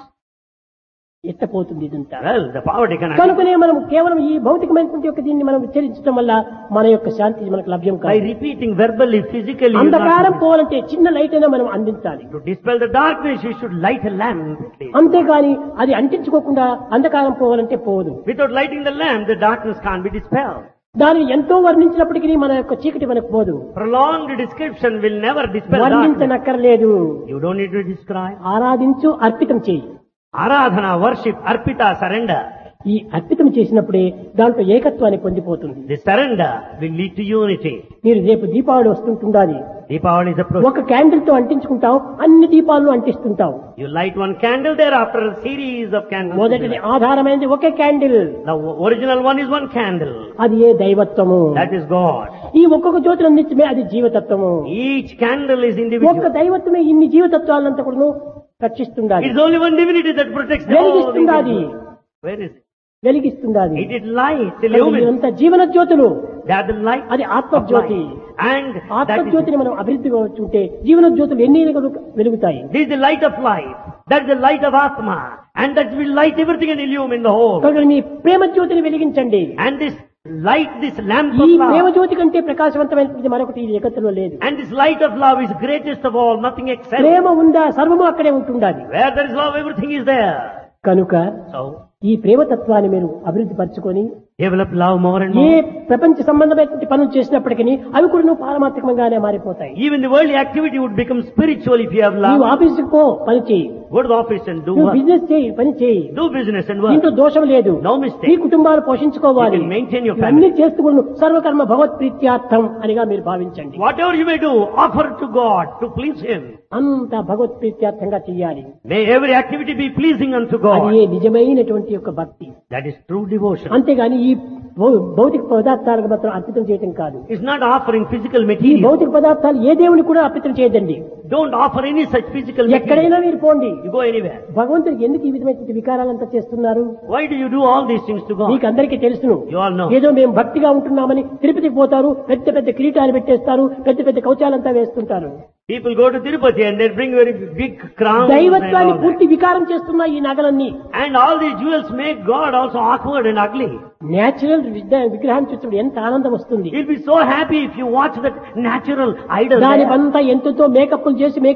ఎత్తపోతుంది ఇదంతా. Well, the poverty cannot. కనుకనే మనం కేవలం ఈ భౌతికమైనటువంటి యొక్క దీన్ని మనం ఉచ్చరించడం వల్ల మన యొక్క శాంతి మనకు లభ్యం By కాదు. repeating verbally, physically, you అంధకారం not- పోవాలంటే చిన్న లైట్ అయినా మనం అందించాలి. to dispel the darkness, you should light a lamp. please. అంతేగాని అది అంటించుకోకుండా అంధకారం పోవాలంటే పోదు. Without lighting the lamp, the darkness can't be dispelled. దానిని ఎంతో వర్ణించినప్పటికీ మన యొక్క చీకటి మనకు పోదు. Prolonged description will never dispel darkness. వర్ణించనక్కర్లేదు. You don't need to describe. ఆరాధించు, అర్పితం చేయి. Aradhana, worship, arpita, surrender. ఈ అర్పితం చేసినప్పుడే దాంట్లో ఏకత్వాన్ని పొందిపోతుంది. The surrender will lead to unity. మీరు రేపు దీపావళి వస్తుంటుండాలి. Deepavali is approaching. ఒక క్యాండిల్ తో అంటించుకుంటాం, అన్ని దీపాలను అంటిస్తుంటాం. You light one candle, thereafter a series of candles. మొదటిది ఆధారమైనది ఒకే candle. The original one is one candle. అది ఏ దైవత్వము. That is God. ఈ ఒక్కొక్క జ్యోతిని అందించమే అది జీవతత్వము. Each candle is ఒక్క individual. దైవత్వమే ఇన్ని జీవతత్వాలంతా కూడా రక్షిస్తుండాలి, It is only one divinity that protects all the వెలిగిస్తుండాలి, individuals. Where is it? వెలిగిస్తుండాలి. It is light, illumines. ఇదంతా జీవన జ్యోతులు. They are the light అది of ఆత్మజ్యోతి. light. And that is, ఆత్మజ్యోతిని మనం అభివృద్ధిగా వచ్చుంటే జీవన జ్యోతులు ఎన్ని వెలుగుతాయి. this is the light of life. That is the light of Atma. And that will light everything and illumine the whole. కనుక మీ ప్రేమ జ్యోతిని వెలిగించండి. And this light, this lamp ఈ of ప్రేమ love. జ్యోతి కంటే ప్రకాశవంతమైనది మరొకటి ఈ జగత్తులో లేదు. And this light of love is greatest of all, nothing excels. ప్రేమ ఉందా సర్వము అక్కడే ఉంటుండాలి. Where there is love, everything is there. కనుక So, ఈ ప్రేమతత్వాన్ని మీరు అభివృద్ధి పరచుకొని develop love more and A more. ప్రపంచ సంబంధమైనటువంటి పనులు చేసినప్పటికీ అవి కూడా నువ్వు పారమాత్మకంగానే మారిపోతాయి. Even the worldly activity would become spiritual if you have నువ్వు love. ఆఫీసుకు పో, పని చేయి. Go to the office and do నువ్వు work. బిజినెస్ చేయి, పని చేయి. Do business and దీంట్లో work. దోషం లేదు. No ఈ mistake. కుటుంబాలు పోషించుకోవాలి. You can maintain your అన్ని family. చేస్తూ కూడా సర్వకర్మ భగవత్ ప్రీత్యార్థం అనిగా మీరు భావించండి. Whatever you may do, offer to God to please Him. అంతా భగవత్ ప్రీత్యార్థంగా చెయ్యాలి. May every activity be pleasing unto అది God. ఏ నిజమైనటువంటి యొక్క భక్తి. That is true devotion. అంతేగాని ఈ భౌతిక పదార్థాలకు మాత్రం అర్పితం చేయటం కాదు. It's not offering physical ఈ material. భౌతిక పదార్థాలు ఏ దేవుని కూడా అర్పితం చేయదండి. Don't offer any such physical material. ఎక్కడైనా మీరు పోండి. You go anywhere. భగవంతుడికి ఎందుకు ఈ విధమైనటువంటి వికారాలంతా చేస్తున్నారు? Why do you do all these things to God? మీకు అందరికీ తెలుసును. You all know. ఏదో మేము భక్తిగా ఉంటున్నామని తిరుపతికి పోతారు, పెద్ద పెద్ద కిరీటాలు పెట్టేస్తారు, పెద్ద పెద్ద కవచాలంతా వేస్తుంటారు. People go to Tirupati and they bring very big crowns and దైవత్వాన్ని all that. పూర్తి వికారం చేస్తున్నాయి ఈ నగలన్నీ. And all these jewels make God also awkward and ugly. Natural విగ్రహాన్ని చూసినప్పుడు ఎంత ఆనందం వస్తుంది. You'll be so happy if you watch that natural idol దాని there. అంతా ఎంతతో మేకప్లు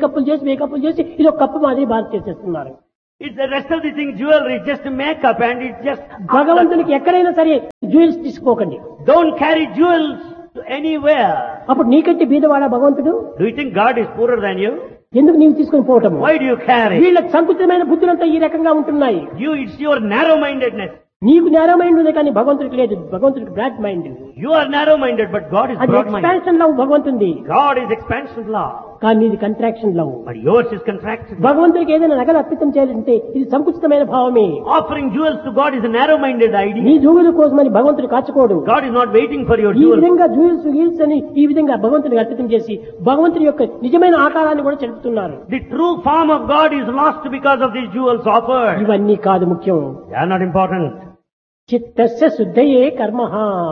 చేసి ఇది ఒక కప్పు మాదిరి బాధ చేసేస్తున్నారు. It's the rest of the thing, jewelry, just makeup and it's just... భగవంతునికి ఎక్కడైనా సరే జ్యువెల్స్ తీసుకోకండి. Don't carry jewels to anywhere. అప్పుడు నీకంటే బీదవాడా భగవంతుడు? Do you think God is poorer than you? ఎందుకు నీవు తీసుకొని పోవటం? Why do you carry? వీళ్ళ సంకుచితమైన బుద్ధులంతా ఈ రకంగా ఉంటున్నాయి. It's your narrow-mindedness. నీకు నేరో మైండ్ ఉంది కానీ భగవంతుడికి లేదు. భగవంతుడికి broad mind. You are narrow-minded, but God is అది broad-minded. Expansion love భగవంతుంది. God is expansion law, కానీ ఇది contraction love. but yours is contraction. భగవంతుడికి ఏదైనా నగలు అర్పితం చేయాలంటే ఇది సంకుచితమైన భావమే. Offering jewels to God is a narrow-minded నీ idea. జూగుల కోసమని భగవంతుడు కాచుకోడు. God is not waiting for your ఈ jewels. విధంగా జూయిల్స్ అని ఈ విధంగా భగవంతుడికి అర్పితం చేసి భగవంతుడి యొక్క నిజమైన ఆకారాన్ని కూడా చెడుపుతున్నారు. The true form of God is lost because of these jewels offered. ఇవన్నీ కాదు ముఖ్యం. They are not important. చిత్తస్య శుద్ధయే కర్మః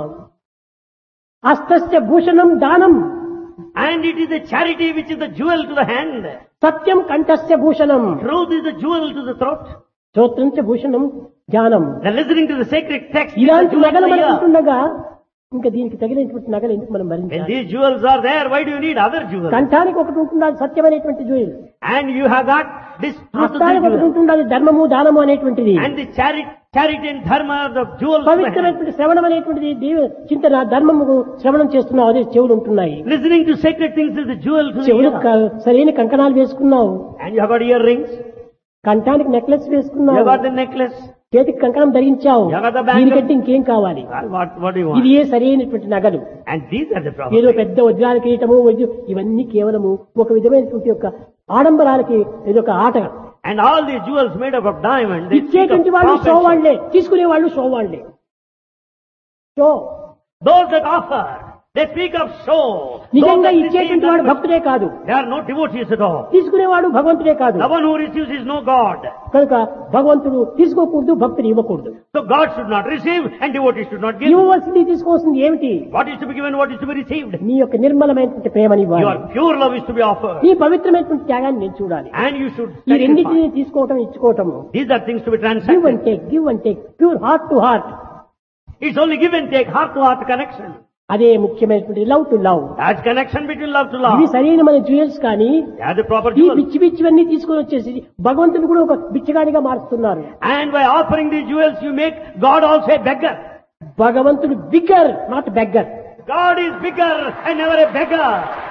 అస్తస్య Bhushanam దానం And it is the charity which is the jewel to the hand. Satyam కంఠస్య Bhushanam Truth is the jewel to the throat. శ్రోత్రం చ భూషణం జ్ఞానం. The listening to the sacred text is the ఇలాంటి jewel to నగలు the మనకు ear. ఉంటుండగా ఇంకా దీనికి తగినటువంటి నగలు ఎందుకు మనం When భరించాలి? these jewels are there, why do you need other jewels? కంఠానికి ఒకటి ఉంటుంది అది సత్యమైనటువంటి జూయిల్, And you have got this truth to the హస్తానికి ఒకటి jewel. ఉంటుంది అది ధర్మము దానము అనేటువంటిది, And the charity and dharma are the jewels to the hand. పవిత్రమైనటువంటి శ్రవణం అనేటువంటిది చింతన ధర్మము శ్రవణం చేస్తున్నావు అదే చెవులు ఉంటున్నాయి. Listening to sacred things is the jewel to the చెవులు ear. సరైన కంకణాలు వేసుకున్నావు, And you have got earrings. కంఠానికి necklace You వేసుకున్నావు, have got the necklace. చేతికి కంకణం ధరించావు, Jagata Bank- దీనికంటే ఇంకేం కావాలి? What do you want? ఇది ఏ సరైనటువంటి నగలు. And these are the ఏదో problems. పెద్ద వజ్రాల కిరీటము ఇవన్నీ కేవలము ఒక విధమైనటువంటి యొక్క ఆడంబరాలకి ఇదొక ఆట. And all these jewels made up of diamond, they speak of ఇచ్చేటువంటి వాళ్ళు pomp and షో show. వాళ్లే, తీసుకునే వాళ్ళు షో వాళ్లే. Show Those that offer, they speak of show. Those నిజంగా that receive, ఇచ్చేటువంటి వాడు భక్తుడే కాదు, they are no devotees at all. తీసుకునేవాడు భగవంతుడే కాదు. The one who receives is no God. కనుక భగవంతుడు తీసుకోకూడదు, భక్తుడు ఇవ్వకూడదు. So God should not receive and devotees should not give. ఇవ్వవలసింది తీసుకోవాల్సింది ఏమిటి? What is to be given, what is to be received? నీ యొక్క నిర్మలమైనటువంటి ప్రేమని ఇవ్వాలి. Your pure love is to be offered. నీ పవిత్రమైనటువంటి త్యాగాన్ని నేను చూడాలి. And you should ఈ రెండింటిని sacrifice. తీసుకోవటం ఇచ్చుకోవటము, These are things to be give transacted. And take, pure heart to heart, It's only give and take, heart to heart connection. అదే ముఖ్యమైనటువంటి love to love. That's connection between love to ఇవి love. సరైన మన jewels. కానీ They are the proper ఈ jewels. పిచ్చి పిచ్చివన్నీ తీసుకొని వచ్చేసి భగవంతుని కూడా ఒక బిచ్చగాడిగా మారుస్తున్నారు. And by offering these jewels, you make God also a beggar. భగవంతుడు bigger, not beggar. God is bigger and never a beggar.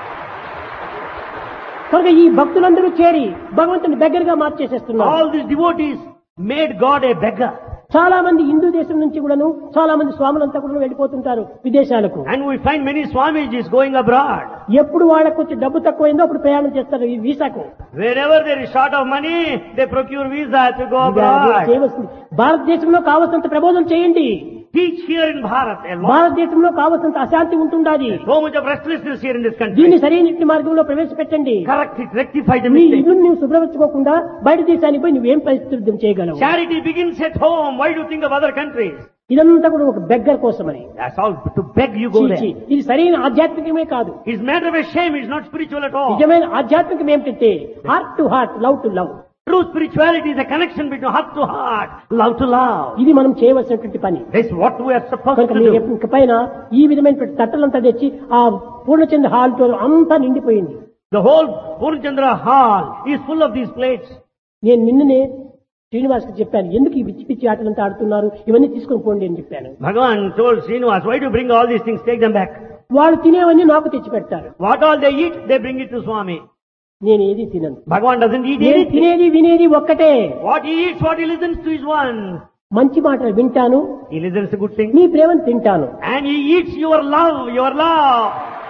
కనుక ఈ భక్తులందరూ చేరి భగవంతుని బెగ్గర్ గా మార్చేసేస్తున్నారు. All these devotees made God a beggar. చాలా మంది హిందూ దేశం నుంచి కూడాను చాలా మంది స్వాములంతా కూడా వెళ్ళిపోతుంటారు విదేశాలకు. And we find many Swamijis going abroad. ఎప్పుడు వాళ్ళకు కొంచెం డబ్బు తక్కువైందో అప్పుడు ప్రయాణం చేస్తారు ఈ వీసాకు. Wherever there is short of money, they procure visa to go ఇది abroad. చేయవలసింది. భారతదేశంలో కావలసినంత ప్రబోధం చేయండి. Teach here in Bharat a lot. భారతదేశంలో కావలసినంత అశాంతి ఉంటుండాలి. So much of restlessness here in this దీన్ని country. సరైన మార్గంలో ప్రవేశపెట్టండి. Correct it, rectify the నీ mistake. ఇల్లు నువ్వు శుభ్రపరచుకోకుండా బయట దేశానికి పోయి నువ్వేం పరిస్థితులు చేయగలవు? Charity begins at home. Why do you think of other countries? ఇదంతా కూడా ఒక బెగ్గర్ కోసమని. That's all. To beg you go చీ, there. ఇది సరైన ఆధ్యాత్మికమే కాదు. It's matter of a shame. It's not spiritual at all. నిజమైన ఆధ్యాత్మికం ఏమిటంటే heart to heart, love to love. True spirituality is a connection between heart to heart, love to love. ఇది మనం చేయవలసినటువంటి పని. That's what we are supposed కనుక to మీరు do. ఇక పైన ఈ విధమైనటువంటి తట్టలంతా తెచ్చి ఆ పూర్ణచంద్ర హాల్ తో అంతా నిండిపోయింది. The whole Purnachandra hall is full of these plates. నేను నిన్ననే శ్రీనివాస్ కి చెప్పాను, ఎందుకు ఈ పిచ్చి పిచ్చి ఆటలంతా ఆడుతున్నారు, ఇవన్నీ తీసుకొని పోండి అని చెప్పాను. Bhagavan told Srinivas, why do you bring all these things? Take them back. వాళ్ళు తినేవన్నీ నాకు తెచ్చి పెడతారు. What all they eat, they bring it to Swami. నేను ఏది తినను. Bhagavan doesn't eat నేను anything. తినేది వినేది ఒక్కటే. What he eats, what he listens to is one. మంచి మాటలు వింటాను, He listens to good things. మీ ప్రేమను తింటాను. And he eats your love, your love.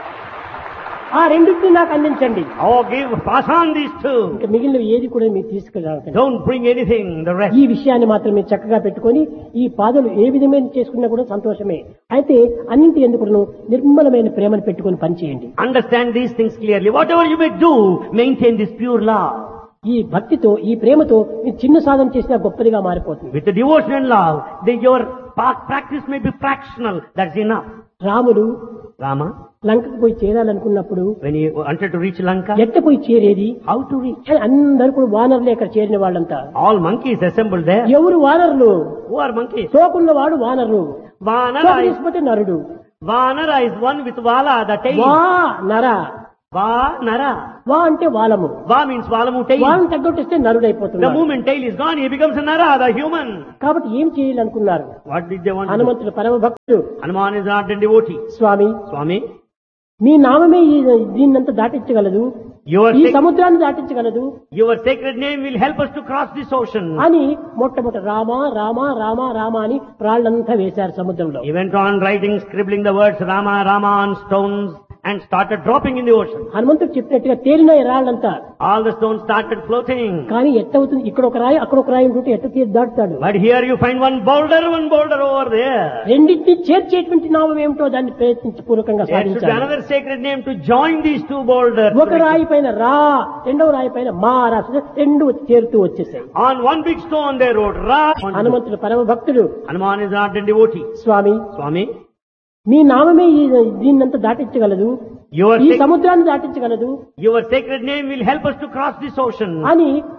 ఆ రెండింటిని నాకు అందించండి. Oh, pass on these two. ఇంకా మిగిలిన ఏది కూడా మీరు తీసుకురాకండి. Don't bring anything, the rest. ఈ విషయాన్ని మాత్రం మీరు చక్కగా పెట్టుకొని ఈ పాదలు ఏ విధమైన చేసుకున్నా కూడా సంతోషమే. అయితే అన్నింటి ఎందుకు నిర్మలమైన ప్రేమను పెట్టుకొని పనిచేయండి. Understand these things clearly. Whatever you may do, maintain this pure love. ఈ భక్తితో, ఈ ప్రేమతో మీరు చిన్న సాధన చేసినా గొప్పదిగా మారిపోతుంది. With the devotion and love, your practice may be fractional. That's enough. రాముడు Rama, లంకకు పోయి చేరాలనుకున్నప్పుడు when he wanted to reach Lanka, ఎట్ట పోయి చేరేది? how to reach? అని అందరూ కూడా వానరులే అక్కడ చేరిన వాళ్ళంతా. All monkeys assembled there. ఎవరు వానరులు? Who are monkeys? తోకున్నవాడు owner, Vanara is, తీసుకపోతే నరుడు. Vanara is one with Vala, the tail. వా నర. Vanara. వా అంటే వాలము. Va means Valamu tail. వాళ్ళని తగ్గొట్టిస్తే The నరుడైపోతున్నాడు. moment tail is gone, he becomes a Nara, the human. కాబట్టి ఏం చేయాలనుకున్నారు? What did they want to do? హనుమంతుడు పరమ భక్తుడు. Hanuman is not a devotee. Swamy, Swami, మీ నామమే దీన్నంతా దాటించగలదు, your, ఈ సముద్రాన్ని దాటించగలదు your sacred name will help us to cross this ocean. అని మొట్టమొదటి రామ రామ రామ రామ అని రాళ్ళంతా వేశారు సముద్రంలో. He went on writing, scribbling the words Rama, Rama on stones and started dropping in the ocean. హనుమంతుడు చెప్పినట్టుగా తేలినాయి రాళ్ళంతా. All the stones started floating. కానీ ఎట్టవుతుంది? ఇక్కడ ఒక రాయి అక్కడ ఒక రాయి ఉంటుంటే ఎట్ట తీసి దాటుతాడు? But here you find one boulder over there. రెండింటిని చేర్చేటువంటి నామం ఏమిటో దాన్ని ప్రయత్నించి పూర్వకంగా There should be సాధించాలి. another sacred name to join these two boulders. ఒక రాయి పైన రా, రెండవ రాయి పైన మా రాసి రెండు చేరుతూ వచ్చేసాయి. On one big stone they wrote Ra. హనుమంతుడు పరమ భక్తుడు. Hanuman is not a devotee. Swamy, Swami, మీ నామమే దీన్నంతా దాటించగలదు, your, ఈ సముద్రాన్ని దాటించగలదు your sacred name will help us to cross this ocean. అని